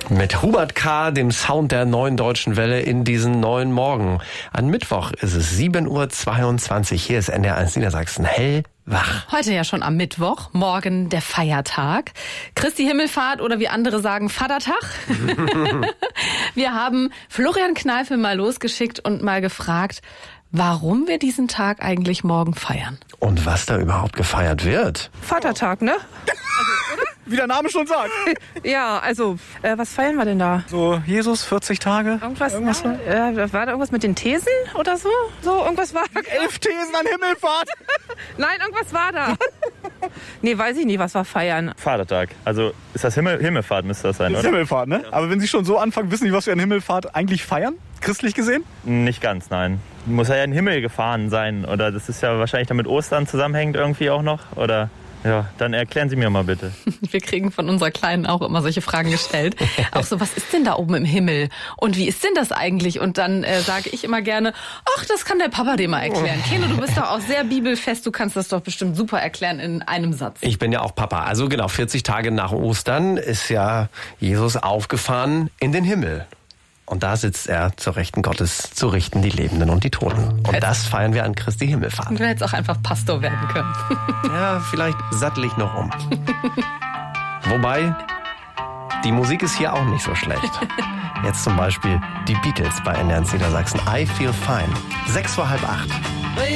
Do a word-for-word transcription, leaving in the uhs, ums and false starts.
Mit Hubert K., dem Sound der neuen deutschen Welle in diesen neuen Morgen. An Mittwoch ist es sieben Uhr zweiundzwanzig. Hier ist N D R eins Niedersachsen. Hellwach. Heute ja schon am Mittwoch, morgen der Feiertag. Christi Himmelfahrt oder wie andere sagen, Vatertag. Wir haben Florian Kneife mal losgeschickt und mal gefragt, warum wir diesen Tag eigentlich morgen feiern. Und was da überhaupt gefeiert wird. Vatertag, ne? Also, oder? Wie der Name schon sagt. Ja, also, äh, was feiern wir denn da? So, Jesus, vierzig Tage. Irgendwas, irgendwas äh, war da irgendwas mit den Thesen oder so? So, irgendwas war da. Elf Thesen an Himmelfahrt. Nein, irgendwas war da. Nee, weiß ich nicht, was wir feiern. Vatertag. Also, ist das Himmel, Himmelfahrt müsste das sein, Das ist oder? Himmelfahrt, ne? Aber wenn Sie schon so anfangen, wissen Sie, was wir an Himmelfahrt eigentlich feiern? Christlich gesehen? Nicht ganz, nein. Muss ja in den Himmel gefahren sein. Oder das ist ja wahrscheinlich damit Ostern zusammenhängt irgendwie auch noch. Oder ja, dann erklären Sie mir mal bitte. Wir kriegen von unserer Kleinen auch immer solche Fragen gestellt. Auch so, was ist denn da oben im Himmel? Und wie ist denn das eigentlich? Und dann äh, sage ich immer gerne, ach, das kann der Papa dir mal erklären. Keno, du bist doch auch sehr bibelfest. Du kannst das doch bestimmt super erklären in einem Satz. Ich bin ja auch Papa. Also genau, vierzig Tage nach Ostern ist ja Jesus aufgefahren in den Himmel. Und da sitzt er zur Rechten Gottes, zu richten die Lebenden und die Toten. Und das feiern wir an Christi Himmelfahrt. Du hättest auch einfach Pastor werden können. Ja, vielleicht sattel ich noch um. Wobei, die Musik ist hier auch nicht so schlecht. Jetzt zum Beispiel die Beatles bei N D R Niedersachsen. I Feel Fine. Sechs vor halb acht.